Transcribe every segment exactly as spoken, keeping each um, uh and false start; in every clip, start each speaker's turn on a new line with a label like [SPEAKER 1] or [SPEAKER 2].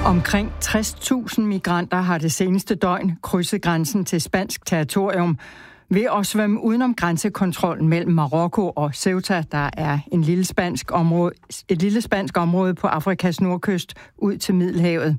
[SPEAKER 1] Omkring tres tusind migranter har det seneste døgn krydset grænsen til spansk territorium ved at svømme udenom grænsekontrollen mellem Marokko og Ceuta, der er en lille spansk område, et lille spansk område på Afrikas nordkyst ud til Middelhavet.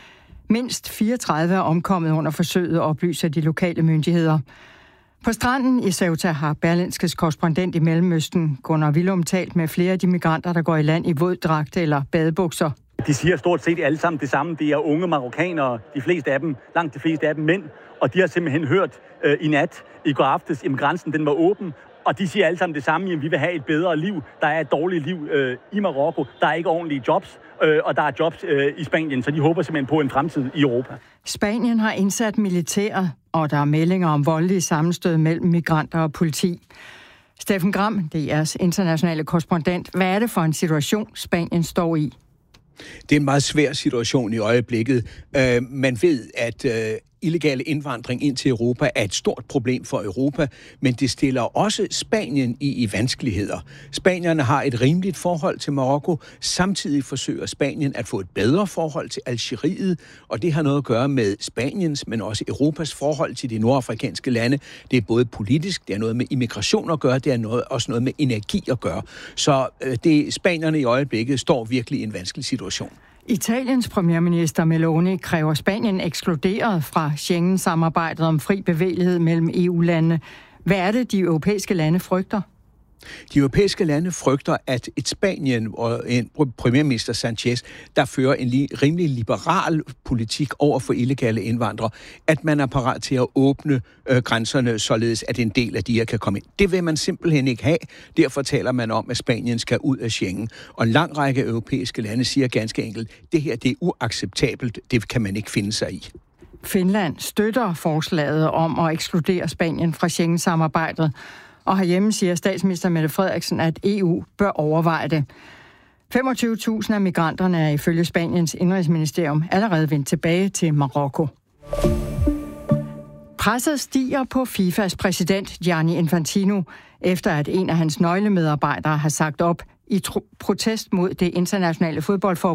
[SPEAKER 1] Mindst fireogtredive er omkommet under forsøget, oplyser de lokale myndigheder. På stranden i Ceuta har Berlingskes korrespondent i Mellemøsten, Gunnar Willum, talt med flere af de migranter, der går i land i våddragt eller badebukser.
[SPEAKER 2] De siger stort set alle sammen det samme. Det er unge marokkanere, de fleste af dem, langt de fleste af dem mænd. Og de har simpelthen hørt øh, i nat, i går aftes, at grænsen den var åben. Og de siger alle sammen det samme, at vi vil have et bedre liv. Der er et dårligt liv øh, i Marokko. Der er ikke ordentlige jobs, øh, og der er jobs øh, i Spanien. Så de håber simpelthen på en fremtid i Europa.
[SPEAKER 1] Spanien har indsat militæret, og der er meldinger om voldelige sammenstød mellem migranter og politi. Steffen Gram, D R's internationale korrespondent. Hvad er det for en situation, Spanien står i?
[SPEAKER 3] Det er en meget svær situation i øjeblikket. Uh, man ved, at uh, illegal indvandring ind til Europa er et stort problem for Europa, men det stiller også Spanien i, i vanskeligheder. Spanierne har et rimeligt forhold til Marokko, samtidig forsøger Spanien at få et bedre forhold til Algeriet, og det har noget at gøre med Spaniens, men også Europas forhold til de nordafrikanske lande. Det er både politisk, det er noget med immigration at gøre, det er noget, også noget med energi at gøre. Så uh, det, Spanierne i øjeblikket står virkelig i en vanskelig situation.
[SPEAKER 1] Italiens premierminister Meloni kræver Spanien ekskluderet fra Schengen-samarbejdet om fri bevægelighed mellem E U-landene. Hvad er det, de europæiske lande frygter?
[SPEAKER 3] De europæiske lande frygter, at et Spanien og en premierminister Sanchez, der fører en li- rimelig liberal politik over for illegale indvandrere, at man er parat til at åbne øh, grænserne, således at en del af de her kan komme ind. Det vil man simpelthen ikke have. Derfor taler man om, at Spanien skal ud af Schengen. Og en lang række europæiske lande siger ganske enkelt, det her det er uacceptabelt. Det kan man ikke finde sig i. Finland støtter forslaget om at ekskludere Spanien fra Schengen-samarbejdet. Og herhjemme siger statsminister Mette Frederiksen, at E U bør overveje det. femogtyve tusind af migranterne er ifølge Spaniens indrigsministerium allerede vendt tilbage til Marokko. Presset stiger på FIFAs præsident Gianni Infantino, efter at en af hans nøglemedarbejdere har sagt op i tro- protest mod det internationale fodboldforbund.